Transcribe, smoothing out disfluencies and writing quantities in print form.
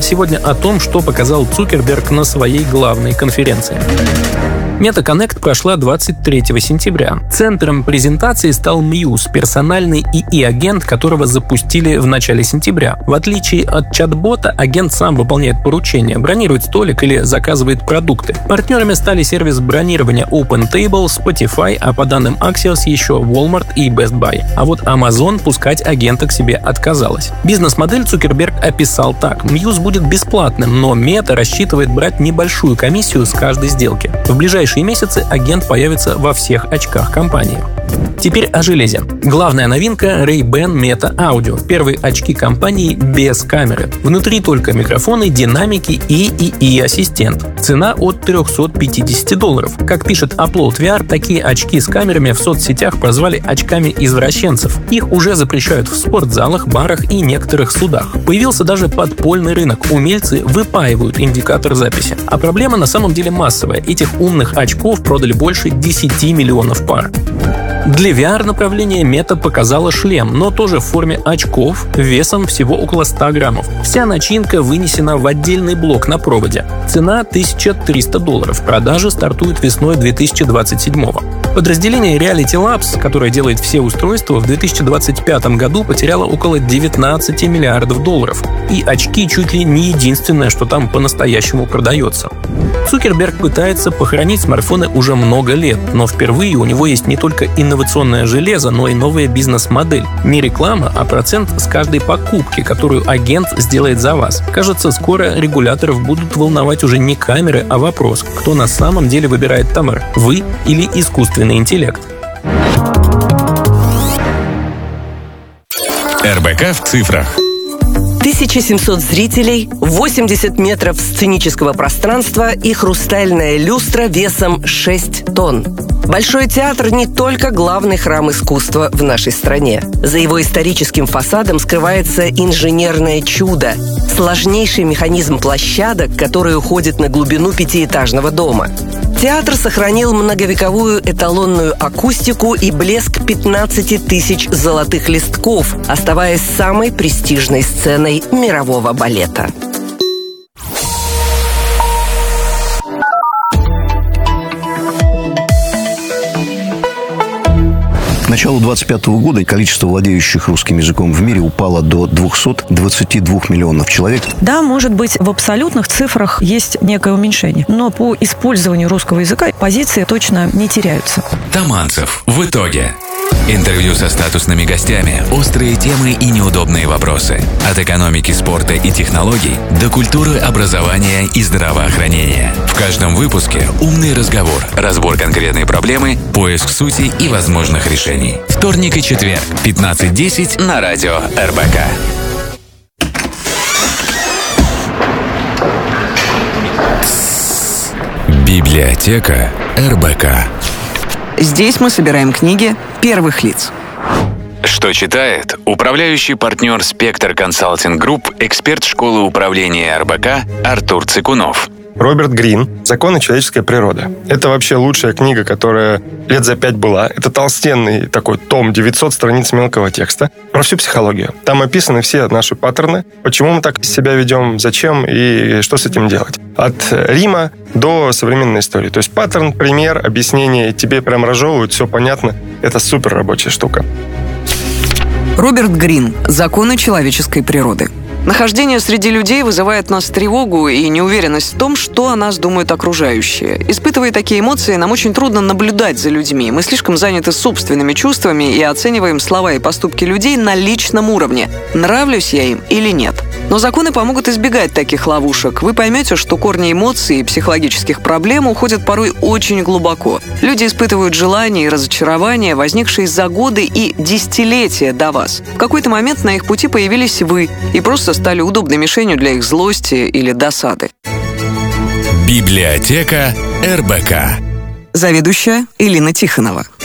сегодня о том, что показал Цукерберг на своей главной конференции. MetaConnect прошла 23 сентября. Центром презентации стал Muse, персональный ИИ-агент, которого запустили в начале сентября. В отличие от чат-бота, агент сам выполняет поручения, бронирует столик или заказывает продукты. Партнерами стали сервис бронирования OpenTable, Spotify, а по данным Axios еще Walmart и Best Buy. А вот Amazon пускать агента к себе отказалась. Бизнес-модель Цукерберг описал так. Muse будет бесплатным, но Meta рассчитывает брать небольшую комиссию с каждой сделки. В ближайшие месяцы агент появится во всех очках компании. Теперь о железе. Главная новинка — Ray-Ban Meta Audio. Первые очки компании без камеры. Внутри только микрофоны, динамики и ИИ-ассистент. Цена от $350. Как пишет Upload VR, такие очки с камерами в соцсетях прозвали очками извращенцев. Их уже запрещают в спортзалах, барах и некоторых судах. Появился даже подпольный рынок. Умельцы выпаивают индикатор записи. А проблема на самом деле массовая. Этих умных очков продали больше 10 миллионов пар. Для VR-направления Meta показала шлем, но тоже в форме очков, весом всего около 100 граммов. Вся начинка вынесена в отдельный блок на проводе. Цена $1300. Продажи стартуют весной 2027-го. Подразделение Reality Labs, которое делает все устройства, в 2025 году потеряло около $19 миллиардов. И очки чуть ли не единственное, что там по-настоящему продается. Цукерберг пытается похоронить смартфоны уже много лет, но впервые у него есть не только инновационное железо, но и новая бизнес-модель. Не реклама, а процент с каждой покупки, которую агент сделает за вас. Кажется, скоро регуляторов будут волновать уже не камеры, а вопрос, кто на самом деле выбирает товар – вы или искусственный интеллект. РБК в цифрах. 1700 зрителей, 80 метров сценического пространства и хрустальная люстра весом 6 тонн. Большой театр не только главный храм искусства в нашей стране. За его историческим фасадом скрывается инженерное чудо – сложнейший механизм площадок, который уходит на глубину пятиэтажного дома. Театр сохранил многовековую эталонную акустику и блеск 15 тысяч золотых листков, оставаясь самой престижной сценой мирового балета. К началу 2025 года количество владеющих русским языком в мире упало до 222 миллионов человек. Да, может быть, в абсолютных цифрах есть некое уменьшение, но по использованию русского языка позиции точно не теряются. Таманцев в итоге. Интервью со статусными гостями, острые темы и неудобные вопросы. От экономики, спорта и технологий до культуры, образования и здравоохранения. В каждом выпуске умный разговор, разбор конкретной проблемы, поиск сути и возможных решений. Вторник и четверг, 15:10 на радио РБК. Библиотека РБК. Здесь мы собираем книги первых лиц. Что читает управляющий партнер «Спектр Консалтинг Групп», эксперт школы управления РБК Артур Цикунов. Роберт Грин «Законы человеческой природы». Это вообще лучшая книга, которая лет за 5 была. Это толстенный такой том, 900 страниц мелкого текста, про всю психологию. Там описаны все наши паттерны, почему мы так себя ведем, зачем и что с этим делать. От Рима до современной истории. То есть паттерн, пример, объяснение, тебе прям разжевывают, все понятно. Это супер рабочая штука. Роберт Грин «Законы человеческой природы». Нахождение среди людей вызывает в нас тревогу и неуверенность в том, что о нас думают окружающие. Испытывая такие эмоции, нам очень трудно наблюдать за людьми. Мы слишком заняты собственными чувствами и оцениваем слова и поступки людей на личном уровне. Нравлюсь я им или нет. Но законы помогут избегать таких ловушек. Вы поймете, что корни эмоций и психологических проблем уходят порой очень глубоко. Люди испытывают желания и разочарования, возникшие за годы и десятилетия до вас. В какой-то момент на их пути появились вы и просто стали удобной мишенью для их злости или досады. Библиотека РБК. Заведующая Элина Тихонова.